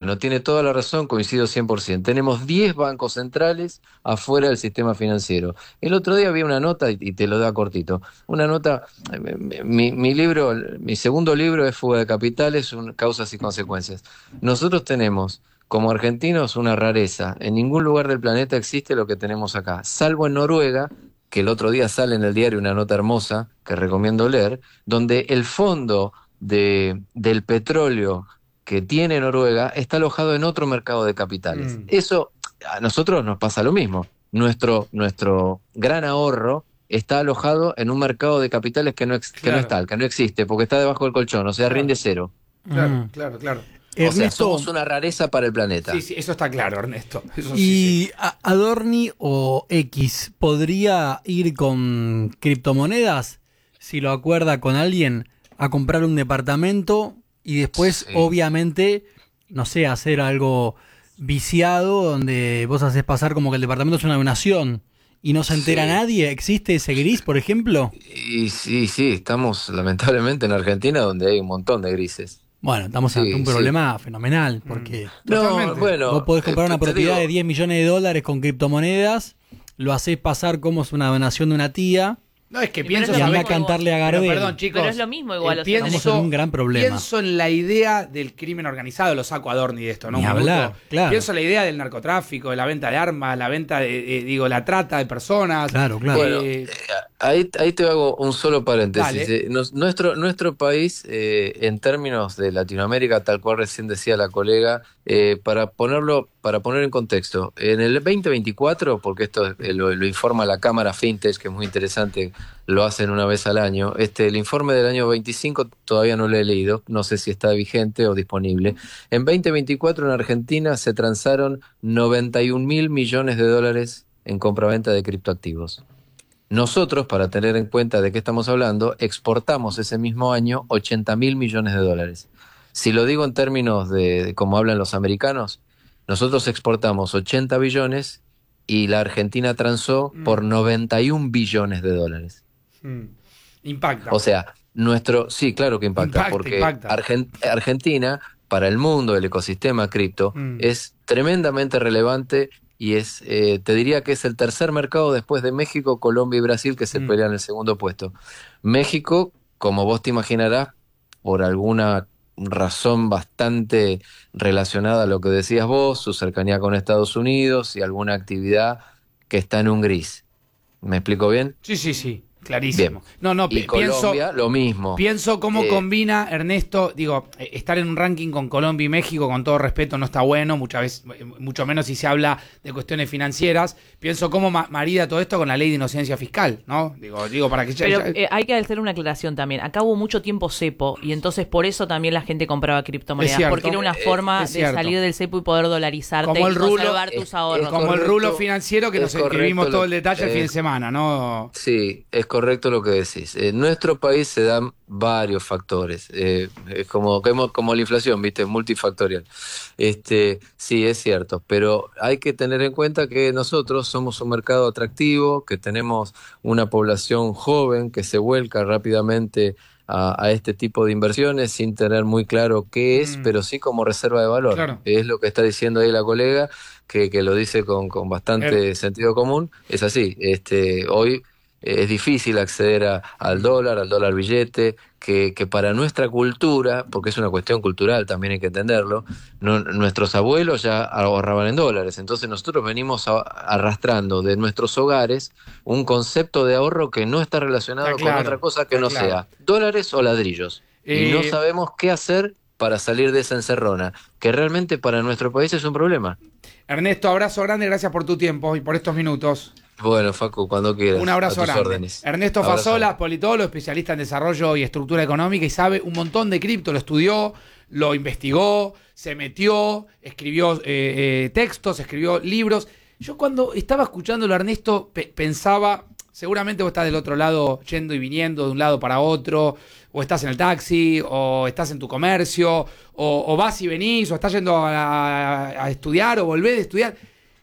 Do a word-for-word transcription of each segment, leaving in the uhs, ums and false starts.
bueno, tiene toda la razón, coincido cien por ciento. Tenemos diez bancos centrales afuera del sistema financiero. El otro día había una nota, y y te lo da cortito, una nota, eh, mi, mi libro, mi segundo libro es Fuga de Capitales, un- Causas y Consecuencias. Nosotros tenemos, como argentinos, una rareza. En ningún lugar del planeta existe lo que tenemos acá, salvo en Noruega, que el otro día sale en el diario una nota hermosa que recomiendo leer, donde el fondo de, del petróleo que tiene Noruega está alojado en otro mercado de capitales. Mm. Eso a nosotros nos pasa lo mismo. Nuestro, nuestro gran ahorro está alojado en un mercado de capitales que no, ex- que no Claro, está, que no existe, porque está debajo del colchón, o sea, claro, rinde cero. claro, Mm. claro, claro. O sea, Ernesto, somos una rareza para el Sí, planeta. sí, eso está claro, Ernesto. Eso sí, sí. ¿y a- Adorni o X podría ir con criptomonedas si lo acuerda con alguien a comprar un departamento y después, Sí. obviamente, no sé, hacer algo viciado donde vos haces pasar como que el departamento es una donación y no se entera Sí. nadie? ¿Existe ese gris, por ejemplo? Y sí, sí, estamos lamentablemente en Argentina donde hay un montón de grises. Bueno, estamos ante un Sí, sí. problema fenomenal Mm. porque No, Totalmente. bueno, vos podés eh, comprar una te propiedad digo, de diez millones de dólares con criptomonedas, lo hacés pasar como es una donación de una tía No, es que Y pero pienso, es y lo anda a mismo igual. cantarle a Pero, Gardel. perdón, chicos. Pero es lo mismo igual, eh, o sea, pienso, estamos en un gran problema. Pienso en la idea del crimen organizado, lo saco a Adorni de esto, ¿no? Ni Un hablar, minuto. claro. Pienso en la idea del narcotráfico, de la venta de armas, la venta de, eh, digo, la trata de personas. Claro, claro. bueno, Eh, eh, ahí, ahí te hago un solo paréntesis. Dale. Eh, nos- nuestro, nuestro país, eh, en términos de Latinoamérica, tal cual recién decía la colega, eh, para ponerlo, para poner en contexto, en el veinte veinticuatro, porque esto eh, lo, lo informa la Cámara Fintech, que es muy interesante, lo hacen una vez al año. Este, el informe del año veinticinco todavía no lo he leído, no sé si está vigente o disponible. En veinte veinticuatro en Argentina se transaron noventa y un mil millones de dólares en compraventa de criptoactivos. Nosotros, para tener en cuenta de qué estamos hablando, exportamos ese mismo año ochenta mil millones de dólares. Si lo digo en términos de, de cómo hablan los americanos, nosotros exportamos ochenta billones y la Argentina transó Mm. por noventa y un billones de dólares. mm, impacta. O sea, nuestro, sí, claro que impacta, Impacta, porque impacta. Argen- Argentina, para el mundo, el ecosistema cripto, Mm. es tremendamente relevante y es, eh, te diría que es el tercer mercado después de México, Colombia y Brasil que se Mm. pelean el segundo puesto. México, como vos te imaginarás, por alguna razón bastante relacionada a lo que decías vos, su cercanía con Estados Unidos y alguna actividad que está en un gris. ¿Me explico bien? Sí, sí, sí, clarísimo. Bien. No, no, Y pi- pienso, Colombia, lo mismo. pienso cómo Eh, combina Ernesto, digo, eh, estar en un ranking con Colombia y México, con todo respeto, no está bueno, muchas veces, eh, mucho menos si se habla de cuestiones financieras. Pienso cómo ma- marida todo esto con la ley de inocencia fiscal, ¿no? Digo, digo para que ya- Pero ya- eh, hay que hacer una aclaración también. Acá hubo mucho tiempo cepo y entonces por eso también la gente compraba Es criptomonedas. cierto. Porque era una Eh, forma es de cierto. salir del cepo y poder dolarizarte Como el y rulo, conservar es- tus es ahorros. como el correcto, rulo financiero que es nos correcto escribimos lo- todo el detalle el eh, fin de semana, ¿no? Sí, es correcto lo que decís. En nuestro país se dan varios factores. Eh, es como, como, como la inflación, ¿viste? Multifactorial. Este, sí, es cierto, pero hay que tener en cuenta que nosotros somos un mercado atractivo, que tenemos una población joven que se vuelca rápidamente a, a este tipo de inversiones sin tener muy claro qué es, Mm. pero sí como reserva de valor. Claro. Es lo que está diciendo ahí la colega, que, que lo dice con, con bastante sentido común. Es así, este, hoy eh, es difícil acceder a- al dólar, al dólar billete, que, que para nuestra cultura, porque es una cuestión cultural, también hay que entenderlo, no- nuestros abuelos ya ahorraban en dólares, entonces nosotros venimos a- arrastrando de nuestros hogares un concepto de ahorro que no está relacionado Está claro, con otra cosa que está no claro. sea dólares o ladrillos. Y no Eh, sabemos qué hacer para salir de esa encerrona, que realmente para nuestro país es un problema. Ernesto, abrazo grande, gracias por tu tiempo y por estos minutos. Bueno, Facu, cuando quieras. Un abrazo a tus grande. órdenes. Ernesto Abrazo. Fasola, politólogo, especialista en desarrollo y estructura económica y sabe un montón de cripto, lo estudió, lo investigó, se metió, escribió eh, eh, textos, escribió libros. Yo cuando estaba escuchándolo a Ernesto pe- pensaba, seguramente vos estás del otro lado yendo y viniendo de un lado para otro, o estás en el taxi, o estás en tu comercio, o, o vas y venís, o estás yendo a, a estudiar, o volvés de estudiar.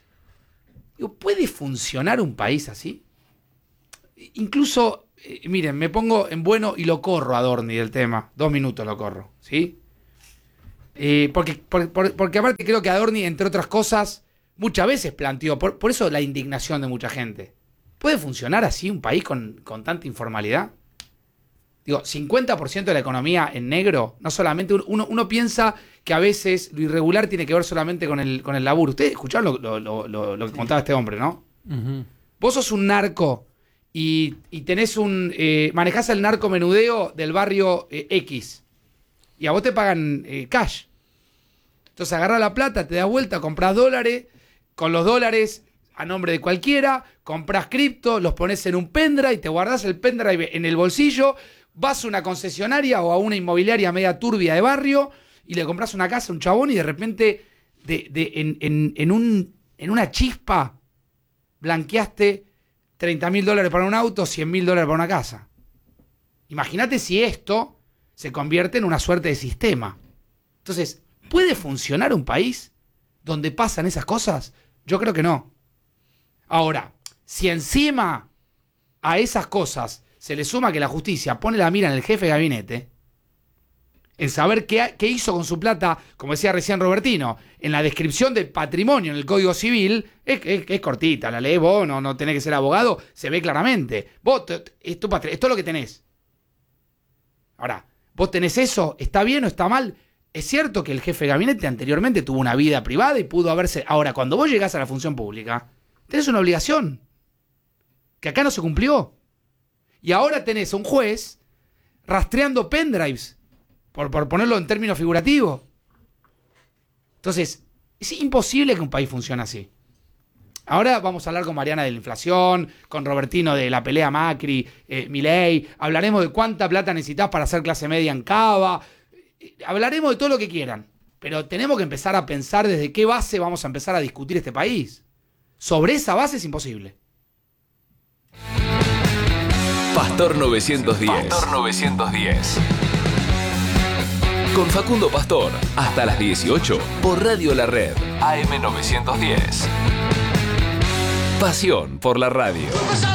Digo, ¿puede funcionar un país así? Incluso, eh, miren, me pongo en bueno y lo corro a Adorni del tema. Dos minutos lo corro, ¿sí? Eh, porque, por, por, porque aparte creo que Adorni, entre otras cosas, muchas veces planteó, por, por eso la indignación de mucha gente. ¿Puede funcionar así un país con, con tanta informalidad? Digo, cincuenta por ciento de la economía en negro, no solamente uno, uno piensa que a veces lo irregular tiene que ver solamente con el, con el laburo. Ustedes escucharon lo, lo, lo, lo que contaba este hombre, ¿no? Uh-huh. Vos sos un narco y, y tenés un... Eh, manejás el narcomenudeo del barrio eh, X y a vos te pagan eh, cash. Entonces agarrás la plata, te das vuelta, comprás dólares, con los dólares a nombre de cualquiera, comprás cripto, los pones en un pendrive y te guardás el pendrive en el bolsillo. Vas a una concesionaria o a una inmobiliaria media turbia de barrio y le compras una casa a un chabón y de repente de, de, en, en, en, un, en una chispa blanqueaste treinta mil dólares para un auto, cien mil dólares para una casa. Imagínate si esto se convierte en una suerte de sistema. Entonces, ¿puede funcionar un país donde pasan esas cosas? Yo creo que no. Ahora, si encima a esas cosas se le suma que la justicia pone la mira en el jefe de gabinete, en saber qué, qué hizo con su plata, como decía recién Robertino, en la descripción del patrimonio en el Código Civil, es, es, es cortita, la lees vos, no, no tenés que ser abogado, se ve claramente. Vos, es tu patri- esto es lo que tenés. Ahora, vos tenés eso, ¿está bien o está mal? Es cierto que el jefe de gabinete anteriormente tuvo una vida privada y pudo haberse... Ahora, cuando vos llegás a la función pública, tenés una obligación, que acá no se cumplió. Y ahora tenés a un juez rastreando pendrives, por, por ponerlo en términos figurativos. Entonces, es imposible que un país funcione así. Ahora vamos a hablar con Mariana de la inflación, con Robertino de la pelea Macri, eh, Milei. Hablaremos de cuánta plata necesitas para hacer clase media en Cava. Eh, hablaremos de todo lo que quieran. Pero tenemos que empezar a pensar desde qué base vamos a empezar a discutir este país. Sobre esa base es imposible. Pastor novecientos diez. Pastor novecientos diez. Con Facundo Pastor, hasta las dieciocho, por Radio La Red, A M novecientos diez. Pasión por la radio.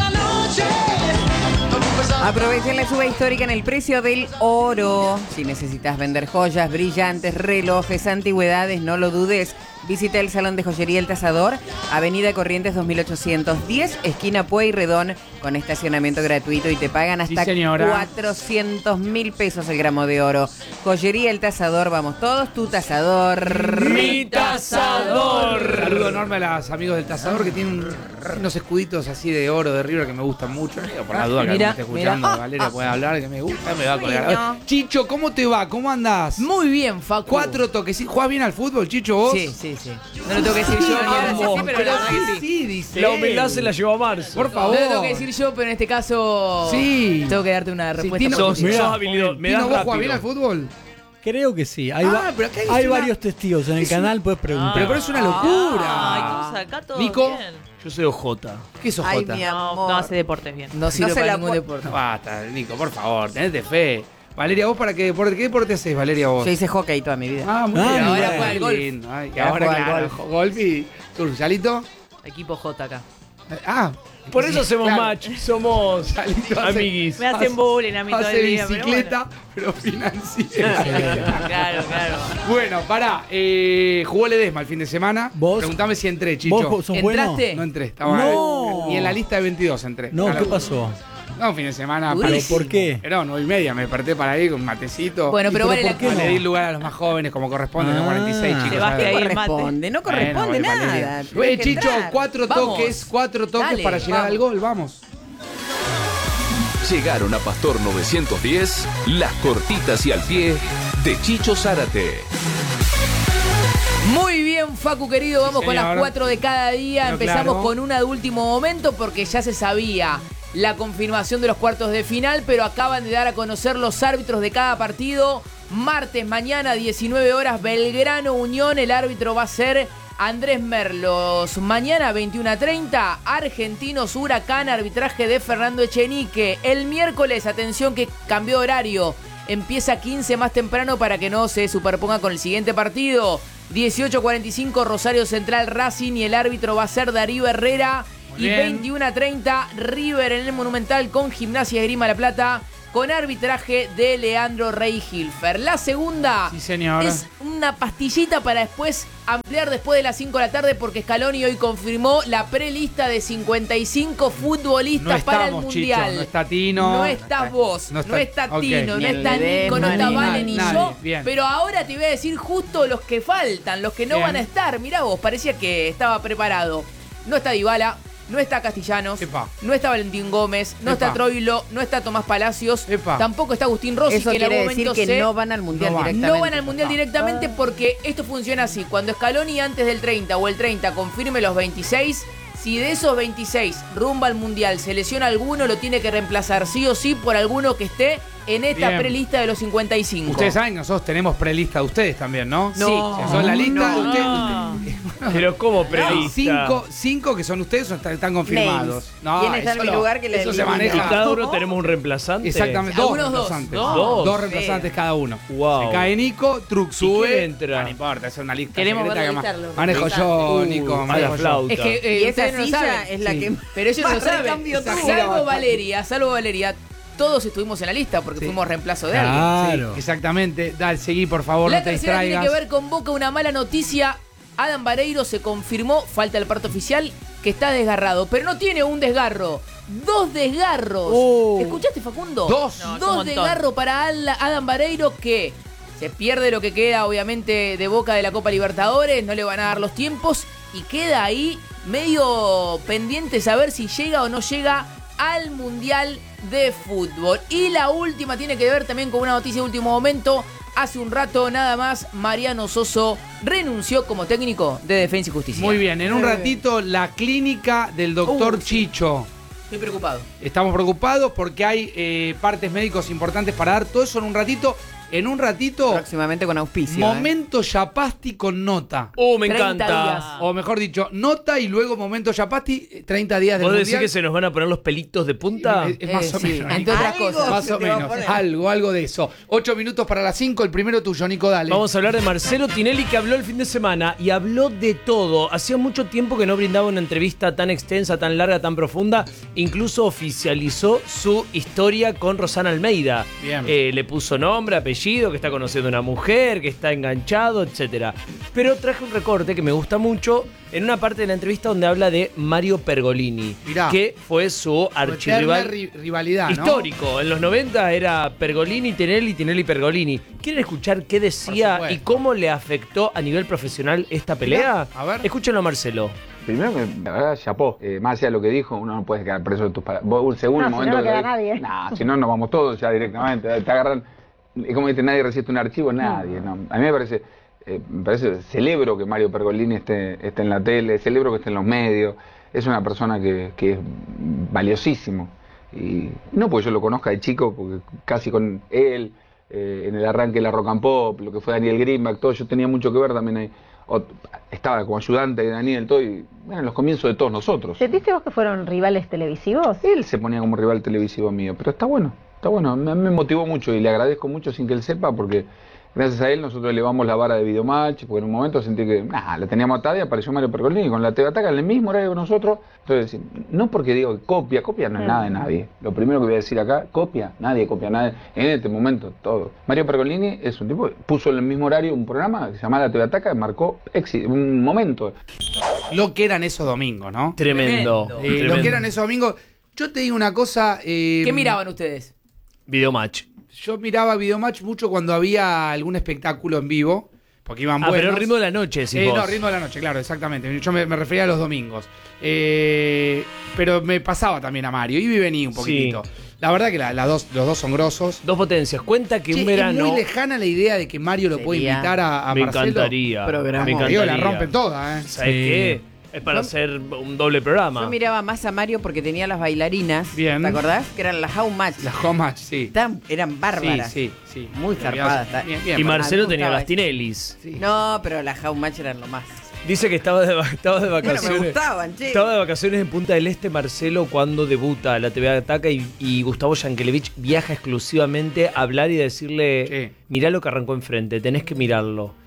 Aprovechen la suba histórica en el precio del oro. Si necesitas vender joyas, brillantes, relojes, antigüedades, no lo dudes. Visita el Salón de Joyería El Tasador, Avenida Corrientes dos mil ochocientos diez, esquina Pueyrredón, con estacionamiento gratuito y te pagan hasta sí, cuatrocientos mil pesos el gramo de oro. Joyería El Tasador, vamos todos, tu tasador. ¡Mi tasador! Saludo enorme a los amigos del Tasador que tienen unos escuditos así de oro de River que me gustan mucho. Por la duda que Mira, me esté escuchando, mira. Valeria puede hablar, que me gusta, me va a colgar. Niño. Chicho, ¿cómo te va? ¿Cómo andás? Muy bien, Facu. Cuatro toques. ¿Jugás bien al fútbol, Chicho, vos? Sí, sí, sí. No lo tengo que decir yo, ni ahora sí, sí, pero la verdad que sí. Sí, dice. La humildad se la llevó a Marzo. Por No favor. lo tengo que decir yo, pero en este caso Sí. tengo que darte una respuesta. Tino, Sos, positiva. sos habilidoso. Me Tino, das ¿vos jugás rápido. bien al fútbol? Creo que sí. Hay, Ah, va- pero acá hay hay una- varios testigos en el es canal, puedes preguntar. Pero, pero es una locura. Ay, ¿cómo acá todo Nico. bien? Yo soy O J. ¿Qué sos, Ay, Jota? mi No, amor. no hace deportes bien. No sirve sirve se para la ningún pu- deporte. Basta, Nico, por favor, tenete fe. Valeria, ¿vos para qué deporte? ¿Qué deporte haces, Valeria, vos? Yo hice hockey toda mi vida. Ah, muy Ah, bien. ahora Muy juega al golf. lindo. Ay, y Ahora ahora, juega al claro, golf. golf y surf. ¿Salito? Equipo J acá. Ah. Por eso hacemos claro. match. Somos Salito hace- amiguis. Me hacen bullying a mí todo Hace el día, pero bicicleta, pero, financiera. Claro, claro. Bueno, pará. Eh, jugó Ledesma el fin de semana. ¿Vos? Preguntame si entré, Chicho. ¿Vos sos bueno? ¿Entraste? No entré, estaba No. ni en la lista de veintidós entré. No, Una ¿qué locura. pasó? No, un fin de semana. ¿Pero malísimo. por qué? Era nueve y media, me desperté para ir con un matecito. Bueno, pero ¿Y vale pero la por qué No, no? le di lugar a los más jóvenes como corresponde, Ah. de cuarenta y seis chicos. Te vas ¿sabes? que No ahí el mate. corresponde, no corresponde Bueno, voy, nada. Valeria. Tenés Oye, que Chicho, entrar. cuatro Vamos. toques, cuatro toques Dale, para llegar vamos. al gol, vamos. Llegaron a Pastor novecientos diez, las cortitas y al pie de Chicho Zárate. Muy bien, Facu querido, vamos Sí, con las señor. cuatro de cada día. Pero Empezamos claro. con una de último momento porque ya se sabía la confirmación de los cuartos de final, pero acaban de dar a conocer los árbitros de cada partido. Martes, mañana, diecinueve horas, Belgrano Unión. El árbitro va a ser Andrés Merlos. Mañana, veintiuno a treinta, Argentinos Huracán, arbitraje de Fernando Echenique. El miércoles, atención que cambió de horario, empieza quince más temprano para que no se superponga con el siguiente partido. dieciocho cuarenta y cinco, Rosario Central Racing y el árbitro va a ser Darío Herrera. Muy Y bien. veintiuno a treinta, River en el Monumental con Gimnasia Esgrima La Plata. con arbitraje de Leandro Rey Hilfer. La segunda Sí, señor. es una pastillita para después ampliar después de las cinco de la tarde, porque Scaloni hoy confirmó la prelista de cincuenta y cinco futbolistas No para el estamos, Mundial. Chicho, no está Tino. No estás vos, No no está- está, ok. Tino, Ni no el está Ledesma, Nico, no está ni Vale nadie, ni nadie. yo. Bien. Pero ahora te voy a decir justo los que faltan, los que no Bien. van a estar. Mirá vos, parecía que estaba preparado. No está Dybala, no está Castellanos, Epa. no está Valentín Gómez, no Epa. está Troilo, no está Tomás Palacios, Epa. tampoco está Agustín Rossi, Eso que en algún quiere decir momento que se- no van al Mundial No van. directamente. no van al Mundial directamente, porque esto funciona así. Cuando Scaloni antes del treinta o el treinta confirme los veintiséis, si de esos veintiséis rumba al Mundial se lesiona alguno, lo tiene que reemplazar sí o sí por alguno que esté en esta Bien. prelista de los cincuenta y cinco. Ustedes saben que nosotros tenemos prelista de ustedes también, ¿no? No. Sí. Son la lista. No. Usted- Pero como Hay prelista. cinco, cinco que son ustedes o están, están confirmados. Names. ¿Quién está en eso mi lo- lugar que le Eso se elimina? Y maneja. cada uno tenemos un reemplazante. Exactamente, dos Algunos dos. reemplazantes. Dos. Dos reemplazantes cada uno. Wow. Se cae Nico, Truc sube. quién entra? Ah, no importa, es una lista Queremos secreta que ma- revisarlo. manejo yo, Uh, Nico, a la manejo yo. flauta. Es que eh, Y esa ustedes no lo silla saben. es la Sí. que Pero ellos no lo más saben. recambio tuvo. Salvo Valeria, salvo Valeria. Todos estuvimos en la lista porque Sí. fuimos reemplazo de alguien. Claro. Sí, exactamente. Dale, seguí, por favor, La no te tercera tiene distraigas. que ver con Boca, una mala noticia. Adam Vareiro se confirmó, falta el parte oficial, que está desgarrado. Pero no tiene un desgarro, dos desgarros. Oh. ¿Escuchaste, Facundo? Dos. Dos No, dos un montón. desgarros para Al- Adam Vareiro, que se pierde lo que queda, obviamente, de Boca de la Copa Libertadores. No le van a dar los tiempos. Y queda ahí medio pendiente saber si llega o no llega al Mundial de Fútbol. Y la última tiene que ver también con una noticia de último momento. Hace un rato nada más, Mariano Soso renunció como técnico de Defensa y Justicia. Muy bien, en un ratito la clínica del doctor Uh, sí. Chicho. Estoy preocupado. Estamos preocupados porque hay eh, partes médicos importantes para dar. Todo eso en un ratito. En un ratito, Próximamente con auspicio. ¿eh? momento Yapasti con nota. Oh, me treinta encanta. días. O mejor dicho, nota y luego momento Yapasti, eh, treinta días del ¿Vos decís mundial. que se nos van a poner los pelitos de punta? Es, es más Eh, o sí, menos. entre otras Algo cosas. Más se o te va a menos. poner. Algo, algo de eso. Ocho minutos para las cinco. El primero tuyo, Nico, dale. Vamos a hablar de Marcelo Tinelli, que habló el fin de semana y habló de todo. Hacía mucho tiempo que no brindaba una entrevista tan extensa, tan larga, tan profunda. Incluso oficializó su historia con Rosana Almeida. Bien. Eh, le puso nombre, apellido, que está conociendo a una mujer, que está enganchado, etcétera. Pero traje un recorte que me gusta mucho en una parte de la entrevista donde habla de Mario Pergolini, Mirá. que fue su Eterna archirrival ri- rivalidad, ¿no? histórico. En los noventa era Pergolini, Tinelli, Tinelli, Pergolini. ¿Quieren escuchar qué decía Por y supuesto. cómo le afectó a nivel profesional esta pelea? a ver. Escúchenlo a Marcelo. Primero que, la verdad, chapó. Eh, más allá de lo que dijo, uno no puede quedar preso de tus palabras. Vos, un segundo No, si momento. no, no que- queda nadie. Nah, si no, nos vamos todos ya directamente. Te agarran. Es como dice, nadie resiste un archivo, nadie. No. A mí me parece, eh, me parece, celebro que Mario Pergolini esté, esté en la tele, celebro que esté en los medios. Es una persona que, que es valiosísimo. Y no porque yo lo conozca de chico, porque casi con él, eh, en el arranque de la Rock and Pop, lo que fue Daniel Greenback, todo, yo tenía mucho que ver también ahí. O- estaba como ayudante de Daniel, todo, y bueno, en los comienzos de todos nosotros. ¿Sentiste vos que fueron rivales televisivos? Él se ponía como rival televisivo mío, pero está bueno, está bueno, me, me motivó mucho y le agradezco mucho sin que él sepa, porque gracias a él nosotros elevamos la vara de Videomatch, porque en un momento sentí que, nah, la teníamos atada y apareció Mario Pergolini con la T V Ataca en el mismo horario que nosotros. Entonces, no porque digo que copia, copia no es nada de nadie. Lo primero que voy a decir acá, copia, nadie copia nada en este momento, todo. Mario Pergolini es un tipo que puso en el mismo horario un programa que se llama La T V Ataca, que marcó éxito, un momento. Lo que eran esos domingos, ¿no? Tremendo. Tremendo. Eh, tremendo. lo que eran esos domingos. Yo te digo una cosa. eh, ¿Qué miraban ustedes? Videomatch. Yo miraba Videomatch mucho cuando había algún espectáculo en vivo. Porque iban Ah, buenos. pero el ritmo de la noche, sí. Eh, no, ritmo de la noche, claro, exactamente. Yo me, me refería a los domingos. Eh, pero me pasaba también a Mario. Iba y venía un poquitito. La verdad que la- las dos, los dos son grosos. Dos potencias. Cuenta que Che, un verano. Es muy lejana la idea de que Mario lo puede Sería- invitar a, a me Marcelo. encantaría. Programa. Me Digo, encantaría. la rompen toda, ¿eh? ¿Sabes qué? Es para hacer un doble programa. Yo miraba más a Mario porque tenía las bailarinas. Bien. ¿Te acordás? Que eran las How Match. La home match, sí. Tan- eran bárbaras. Sí, sí, sí. Muy zarpadas. Bien, bien, y bueno. Marcelo me tenía gustaba las eso. Tinellis. Sí. No, pero las How Match eran lo más. Dice que estaba de, va- estaba de Bueno, vacaciones. me gustaban, che. Estaba de vacaciones en Punta del Este, Marcelo, cuando debuta la T V Ataca y, y Gustavo Yankelevich viaja exclusivamente a hablar y decirle: Sí. mirá lo que arrancó enfrente, tenés que mirarlo.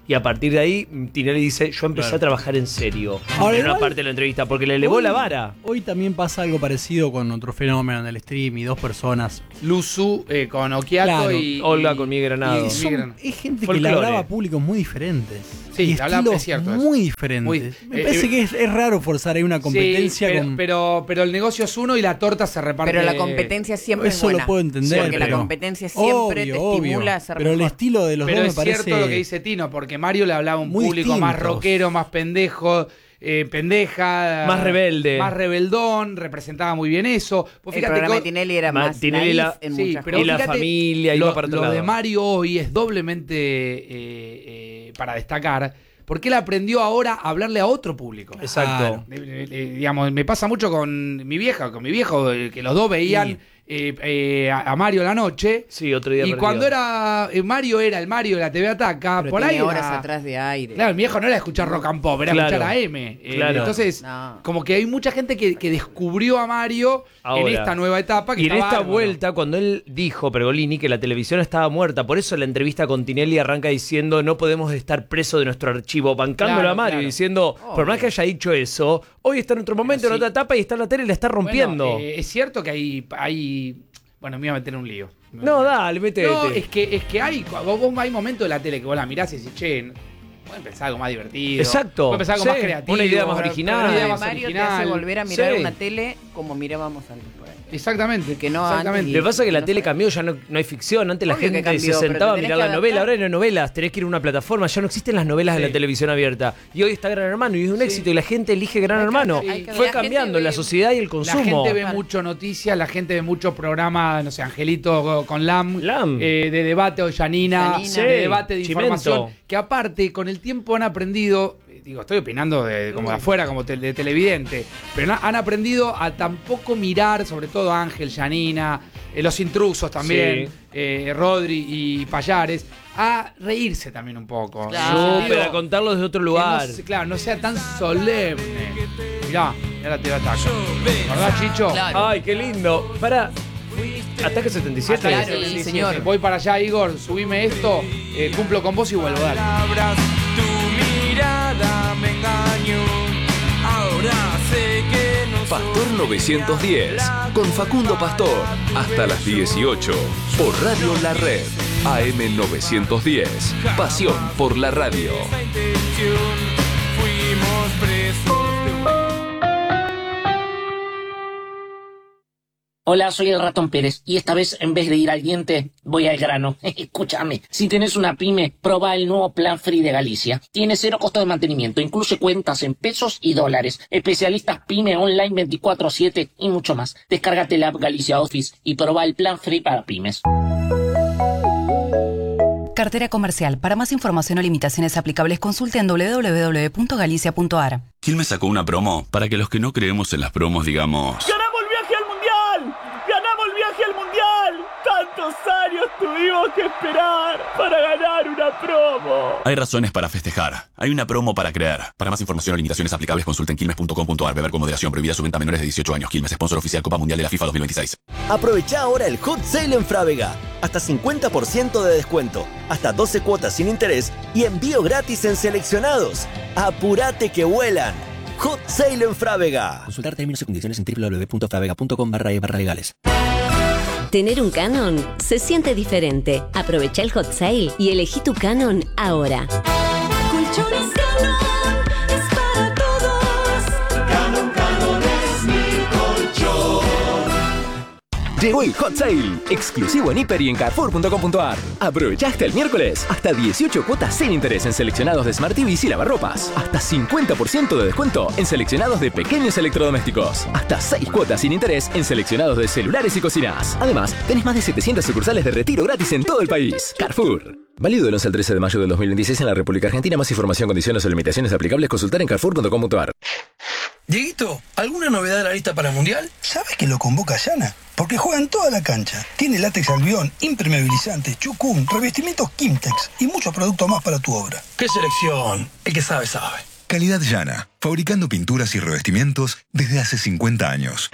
Y a partir de ahí, Tinelli dice, yo empecé Claro. a trabajar en serio. Ahora, en una igual- parte de la entrevista, porque le elevó Hoy- la vara. Hoy también pasa algo parecido con otro fenómeno en el stream y dos personas. Luzu eh, con Okiato Claro. y. Olga y- con Miguel Granado. y Son- Miguel Granado. es gente que Folclore. le hablaba a públicos muy diferentes. Sí, y le hablaba- estilos es cierto eso. muy diferentes. Muy- Me eh, parece eh, que es, es raro forzar ahí una competencia Sí, pero, con... pero, pero el negocio es uno y la torta se reparte. Pero la competencia siempre es Eso buena. lo puedo entender, Porque la pero- competencia siempre Obvio, te obvio. estimula a ser Pero el mejor. estilo de los Pero dos es me parece... cierto lo que dice Tino, porque Mario le hablaba a un Muy público más distintos. rockero, más pendejo, eh, pendeja. Más rebelde. Más rebeldón, representaba muy bien eso. Pues El fíjate programa que- de Tinelli era Ma- más Tinelli naif la- en Sí, muchas pero Y la fíjate, familia iba lo, para otro lo lado. de Mario hoy es doblemente eh, eh, para destacar, porque él aprendió ahora a hablarle a otro público. Exacto. Eh, eh, eh, digamos, me pasa mucho con mi vieja, con mi viejo, eh, que los dos veían Sí. eh, eh, a, a Mario la noche. Sí, otro día Y perdido. cuando era eh, Mario era el Mario de la T V Ataca, Pero por tiene ahí horas era- atrás de aire. Claro, mi viejo no era escuchar rock and pop, era Claro. escuchar a M. Eh, Claro. Entonces, No. como que hay mucha gente que, que descubrió a Mario en Ahora. esta nueva etapa. Que Y en está esta bárbaro. vuelta, cuando él dijo, Pergolini, que la televisión estaba muerta, por eso la entrevista con Tinelli arranca diciendo no podemos estar presos de nuestro archivo, bancándolo Claro, a Mario, claro. diciendo, por más que haya dicho eso, hoy está en otro momento, en sí. otra etapa, y está en la tele y la está rompiendo. Bueno, eh, es cierto que hay, hay. Bueno, me iba a meter en un lío. no, dale, métete. No, es que, es que hay, vos, vos hay momentos de la tele que vos la mirás y decís, che, pueden pensar algo más divertido. Exacto, Pueden pensar algo sí, más creativo. una idea más pero- original. pero una idea Mario más te original. hace volver a mirar Sí. una tele como mirábamos antes por ahí. Exactamente. Que no exactamente. antes Lo que pasa es que la no tele sé. cambió, ya no, no hay ficción. Antes la Obvio que gente cambió, se pero sentaba a te tenés mirar que la novela, adaptar. ahora no hay novelas, tenés que ir a una plataforma, ya no existen las novelas de Sí. la televisión abierta. Y hoy está Gran Hermano y es un éxito y la gente elige Gran Hay que- Hermano. hay que- Fue la cambiando gente la ve- sociedad y el La consumo. gente ve Claro. mucho noticias, la gente ve mucho programa, no sé, Angelito con Lam, Lam. eh, de debate o Yanina, Yanina. Sí, de debate de Chimento. información, que aparte con el tiempo han aprendido, eh, digo, estoy opinando de, como de afuera, como te- de televidente, pero na- han aprendido a tampoco mirar, sobre todo Ángel, Yanina, eh, los intrusos también, Sí. eh, Rodri y Payares, a reírse también un poco. Claro. En el Súper, sentido a contarlo desde otro que lugar. no se- claro, no sea tan solemne. Mirá, mirá la T V Ataca. ¿Verdad, Chicho? Claro. Ay, qué lindo. Para. Ataque setenta y siete. Claro, Sí, sí, sí, señor. sí. Voy para allá, Igor, subime esto, eh, cumplo con vos y vuelvo, dale. Pastor novecientos diez, con Facundo Pastor, hasta las dieciocho, por Radio La Red, A M novecientos diez, pasión por la radio. Hola, soy el Ratón Pérez y esta vez en vez de ir al diente voy al grano. Escúchame, si tenés una pyme, proba el nuevo Plan Free de Galicia. Tiene cero costo de mantenimiento, incluye cuentas en pesos y dólares, especialistas pyme online veinticuatro siete y mucho más. Descárgate la app Galicia Office y proba el Plan Free para pymes. Cartera comercial. Para más información o limitaciones aplicables, consulte en doble u doble u doble u punto galicia punto a r. Quilmes sacó una promo para que los que no creemos en las promos digamos... ¡Ganamos el viaje al mundial! ¡Ganamos el viaje al mundial! ¡Tantos años tuvimos que esperar para ganar una promo! Hay razones para festejar. Hay una promo para creer. Para más información o limitaciones aplicables, consulten quilmes punto com punto a r. Beber con moderación. Prohibida su venta a menores de dieciocho años. Quilmes, sponsor oficial Copa Mundial de la FIFA dos mil veintiséis. Aprovecha ahora el Hot Sale en Frávega. Hasta cincuenta por ciento de descuento, hasta doce cuotas sin interés y envío gratis en seleccionados. ¡Apurate que vuelan! Hot Sale en Frávega. Consultar términos y condiciones en doble u doble u doble u punto frávega punto com barra e barra legales. Tener un Canon se siente diferente. Aprovecha el hot sale y elegí tu Canon ahora. Colchones Canon es para todos. Canon, Canon es mi colchón. Llegó el Hot Sale, exclusivo en Hiper y en Carrefour punto com punto a r. Aprovecha hasta el miércoles, hasta dieciocho cuotas sin interés en seleccionados de Smart T Vs y lavarropas. Hasta cincuenta por ciento de descuento en seleccionados de pequeños electrodomésticos. Hasta seis cuotas sin interés en seleccionados de celulares y cocinas. Además, tenés más de setecientas sucursales de retiro gratis en todo el país. Carrefour. Válido del once al trece de mayo del dos mil veintiséis en la República Argentina. Más información, condiciones o limitaciones aplicables, consultar en carrefour punto com punto a r. Dieguito, ¿alguna novedad de la lista para el Mundial? ¿Sabes que lo convoca Yana? Porque juega en toda la cancha. Tiene látex albión, impermeabilizantes, chucum, revestimientos Kimtex y muchos productos más para tu obra. ¡Qué selección! El que sabe, sabe. Calidad Yana, fabricando pinturas y revestimientos desde hace cincuenta años.